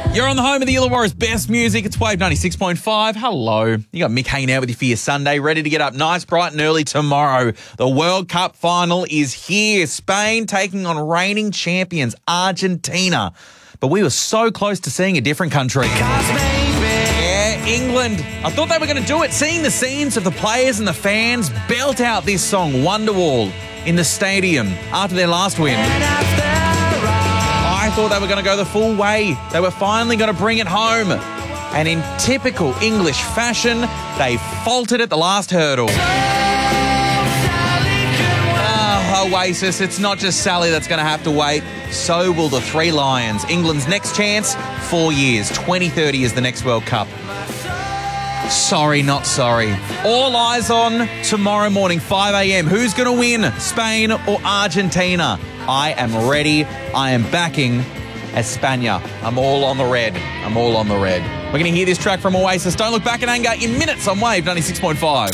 You're on the home of the Illawarra's best music. It's Wave 96.5. Hello. You got Mick hanging out with you for your Sunday, ready to get up nice, bright and early tomorrow. The World Cup final is here. Spain taking on reigning champions Argentina. But we were so close to seeing a different country. Yeah, England. I thought they were going to do it. Seeing the scenes of the players and the fans belt out this song, Wonderwall, in the stadium after their last win. I thought they were going to go the full way. They were finally going to bring it home. And in typical English fashion, they faltered at the last hurdle. Oasis, it's not just Sally that's going to have to wait. So will the Three Lions. England's next chance, 4 years. 2030 is the next World Cup. Sorry, not sorry. All eyes on tomorrow morning, 5 a.m. Who's going to win, Spain or Argentina? I am ready. I am backing España. I'm all on the red. I'm all on the red. We're going to hear this track from Oasis. Don't look back in anger in minutes on Wave 96.5.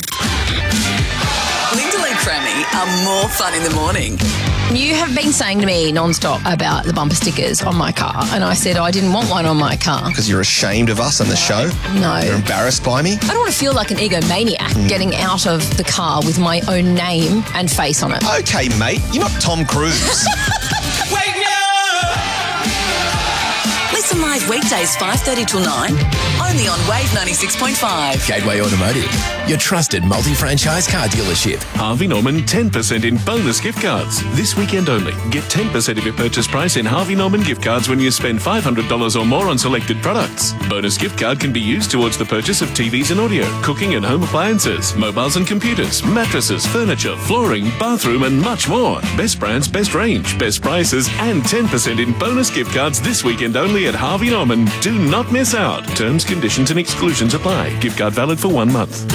Lyndall and Crammy are more fun in the morning. You have been saying to me non-stop about the bumper stickers on my car, and I said I didn't want one on my car. Because you're ashamed of us on the show? No. You're embarrassed by me? I don't want to feel like an egomaniac getting out of the car with my own name and face on it. Okay, mate. You're not Tom Cruise. Wake me up! Listen live weekdays 5:30 till 9, only on Wave 96.5. Gateway Automotive, your trusted multi-franchise car dealership. Harvey Norman 10% in bonus gift cards. This weekend only. Get 10% of your purchase price in Harvey Norman gift cards when you spend $500 or more on selected products. Bonus gift card can be used towards the purchase of TVs and audio, cooking and home appliances, mobiles and computers, mattresses, furniture, flooring, bathroom and much more. Best brands, best range, best prices and 10% in bonus gift cards this weekend only at Harvey Norman. Do not miss out. Terms, conditions and exclusions apply. Gift card valid for 1 month.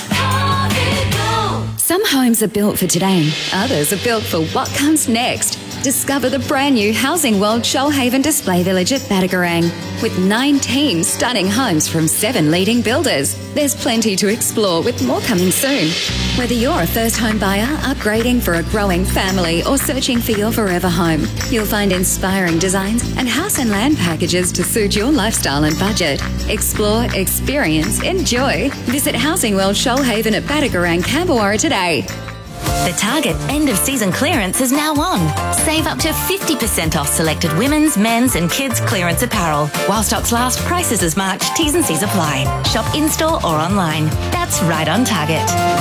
Some homes are built for today, others are built for what comes next. Discover the brand new Housing World Shoalhaven Display Village at Badagarang. With 19 stunning homes from 7 leading builders. There's plenty to explore with more coming soon. Whether you're a first home buyer, upgrading for a growing family or searching for your forever home, you'll find inspiring designs and house and land packages to suit your lifestyle and budget. Explore, experience, enjoy. Visit Housing World Shoalhaven at Badagarang, Camberwara today. The Target end-of-season clearance is now on. Save up to 50% off selected women's, men's and kids' clearance apparel. While stocks last, prices as March. T's and C's apply. Shop in-store or online. That's right on Target.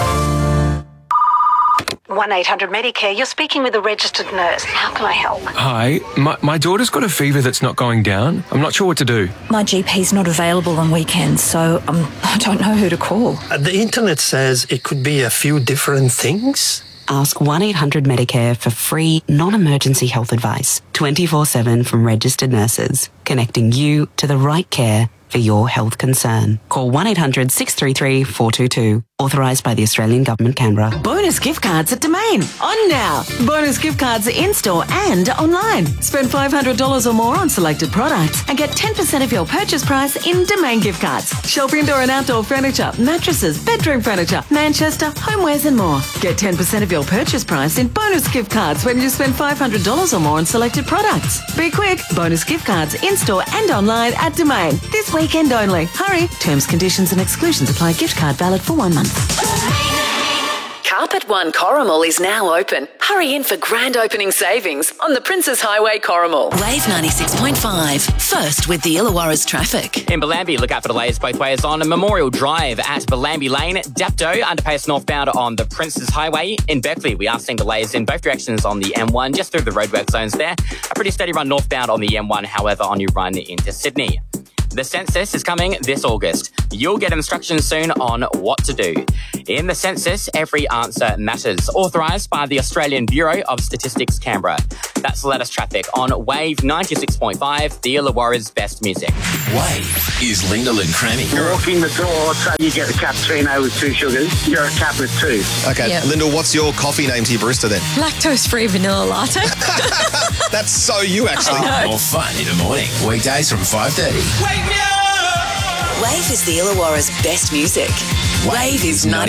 1-800-MEDICARE. You're speaking with a registered nurse. How can I help? Hi, my daughter's got a fever that's not going down. I'm not sure what to do. My GP's not available on weekends, so I don't know who to call. The internet says it could be a few different things. Ask 1-800-MEDICARE for free, non-emergency health advice, 24/7 from registered nurses, connecting you to the right care for your health concern. Call 1-800-633-422. Authorised by the Australian Government, Canberra. Bonus gift cards at Domain. On now. Bonus gift cards in-store and online. Spend $500 or more on selected products and get 10% of your purchase price in Domain gift cards. Shop indoor and outdoor furniture, mattresses, bedroom furniture, Manchester, homewares and more. Get 10% of your purchase price in bonus gift cards when you spend $500 or more on selected products. Be quick. Bonus gift cards in-store and online at Domain. This weekend only. Hurry. Terms, conditions and exclusions apply. Gift card valid for 1 month. Carpet One Corrimal is now open. Hurry in for grand opening savings on the Princes Highway Corrimal. Wave 96.5. First with the Illawarra's traffic. In Bellambi, look out for delays both ways on Memorial Drive at Bellambi Lane. Dapto, underpass northbound on the Princes Highway. In Beckley, we are seeing delays in both directions on the M1, just through the roadwork zones there. A pretty steady run northbound on the M1, however, on your run into Sydney. The census is coming this August. You'll get instructions soon on what to do. In the census, every answer matters. Authorised by the Australian Bureau of Statistics, Canberra. That's the latest traffic on Wave 96.5, the Illawarra's best music. Wave is Lyndall and Crammy. You walk in the door, so you get the cappuccino with 2 sugars. You're a cap with 2. Okay, Yep. Lyndall, what's your coffee name to your barista then? Lactose-free vanilla latte. That's so you, actually. More fun in the morning. Weekdays from 5:30. Wave is the Illawarra's best music. Wave is 90.